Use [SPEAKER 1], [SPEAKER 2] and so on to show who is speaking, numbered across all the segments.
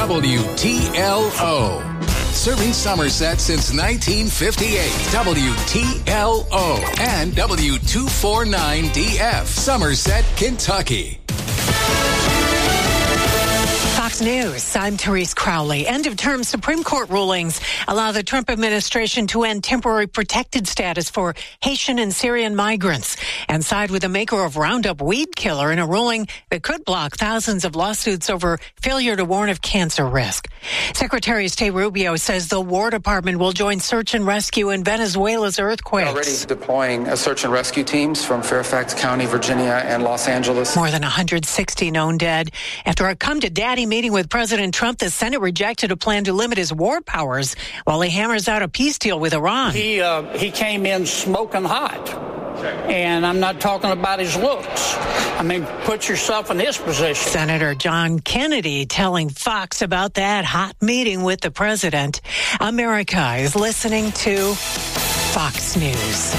[SPEAKER 1] WTLO. Serving Somerset since 1958. WTLO and W249DF. Somerset, Kentucky.
[SPEAKER 2] Fox News, I'm Therese Crowley. End-of-term Supreme Court rulings allow the Trump administration to end temporary protected status for Haitian and Syrian migrants and side with the maker of Roundup weed killer in a ruling that could block thousands of lawsuits over failure to warn of cancer risk. Secretary of State Rubio says the War Department will join search and rescue in Venezuela's earthquakes.
[SPEAKER 3] Already deploying search and rescue teams from Fairfax County, Virginia, and Los Angeles.
[SPEAKER 2] More than 160 known dead. After a come-to-daddy meeting with President Trump, the Senate rejected a plan to limit his war powers while he hammers out a peace deal with Iran.
[SPEAKER 4] He came in smoking hot, and I'm not talking about his looks. I mean, put yourself in his position.
[SPEAKER 2] Senator John Kennedy telling Fox about that hot meeting with the president. America is listening to Fox News.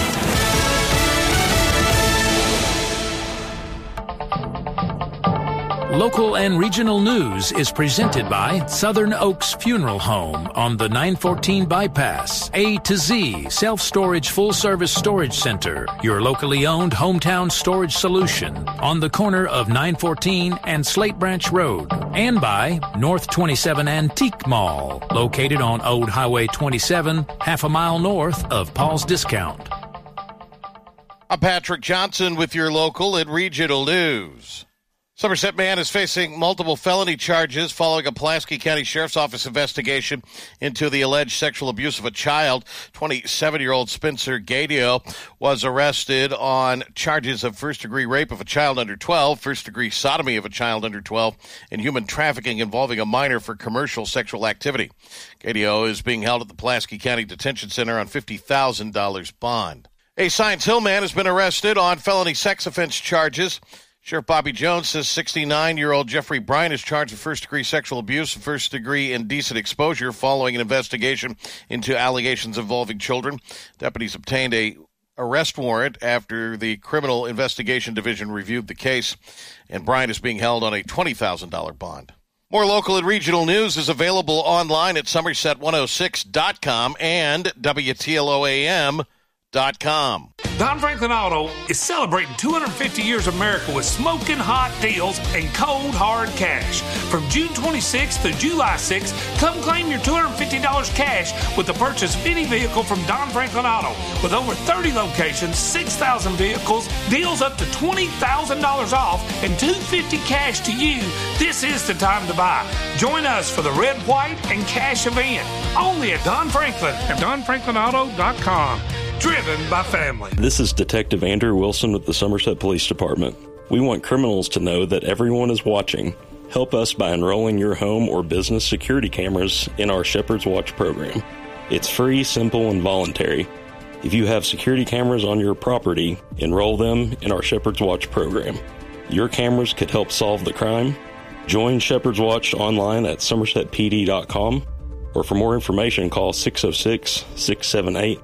[SPEAKER 5] Local and regional news is presented by Southern Oaks Funeral Home on the 914 bypass. A to Z Self-Storage Full-Service Storage Center, your locally owned hometown storage solution on the corner of 914 and Slate Branch Road. And by North 27 Antique Mall, located on Old Highway 27, half a mile north of Paul's Discount.
[SPEAKER 6] I'm Patrick Johnson with your local and regional news. Somerset man is facing multiple felony charges following a Pulaski County Sheriff's Office investigation into the alleged sexual abuse of a child. 27-year-old Spencer Gadio was arrested on charges of first-degree rape of a child under 12, first-degree sodomy of a child under 12, and human trafficking involving a minor for commercial sexual activity. Gadio is being held at the Pulaski County Detention Center on $50,000 bond. A Science Hill man has been arrested on felony sex offense charges. Sheriff Bobby Jones says 69-year-old Jeffrey Bryan is charged with first-degree sexual abuse and first-degree indecent exposure following an investigation into allegations involving children. Deputies obtained a arrest warrant after the Criminal Investigation Division reviewed the case, and Bryan is being held on a $20,000 bond. More local and regional news is available online at Somerset106.com and WTLOAM.com.
[SPEAKER 7] Don Franklin Auto is celebrating 250 years of America with smoking hot deals and cold hard cash. From June 26th to July 6th, come claim your $250 cash with the purchase of any vehicle from Don Franklin Auto. With over 30 locations, 6,000 vehicles, deals up to $20,000 off, and $250 cash to you, this is the time to buy. Join us for the Red, White, and Cash event. Only at Don Franklin and DonFranklinAuto.com. Driven by family.
[SPEAKER 8] This is Detective Andrew Wilson with the Somerset Police Department. We want criminals to know that everyone is watching. Help us by enrolling your home or business security cameras in our Shepherd's Watch program. It's free, simple, and voluntary. If you have security cameras on your property, enroll them in our Shepherd's Watch program. Your cameras could help solve the crime. Join Shepherd's Watch online at somersetpd.com, or for more information, call 606-678-5176.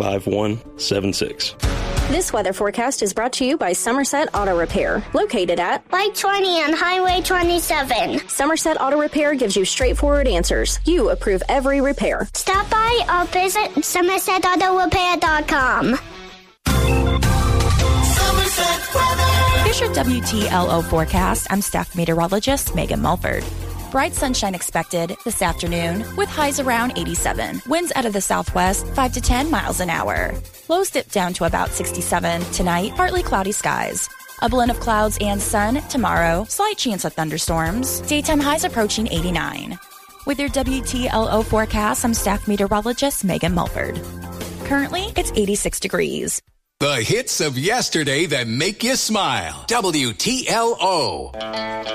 [SPEAKER 9] This weather forecast is brought to you by Somerset Auto Repair, located at
[SPEAKER 10] Light 20 on Highway 27.
[SPEAKER 9] Somerset Auto Repair gives you straightforward answers. You approve every repair.
[SPEAKER 10] Stop by or visit SomersetAutoRepair.com.
[SPEAKER 11] Here's your WTLO forecast. I'm staff meteorologist Megan Mulford. Bright sunshine expected this afternoon with highs around 87. Winds out of the southwest 5 to 10 miles an hour. Lows dip down to about 67 tonight, partly cloudy skies. A blend of clouds and sun tomorrow, slight chance of thunderstorms. Daytime highs approaching 89. With your WTLO forecast, I'm staff meteorologist Megan Mulford. Currently, it's 86 degrees.
[SPEAKER 1] The hits of yesterday that make you smile. WTLO.